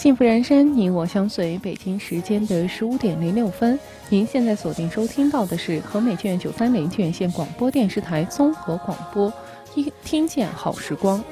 幸福人生，你我相随。北京时间的15:06，您现在锁定收听到的是和美剧院930剧院线广播电视台综合广播，听见好时光。